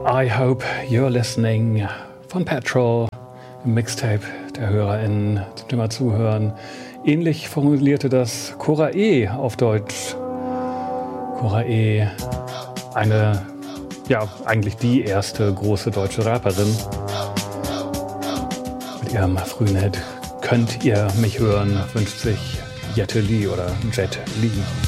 I Hope You're Listening von Petrol, im Mixtape der HörerInnen zum Thema Zuhören. Ähnlich formulierte das Cora E. auf Deutsch. Cora E., eigentlich die erste große deutsche Rapperin. Mit ihrem frühen Hit Könnt ihr mich hören, wünscht sich Jette Lee oder Jet Lee.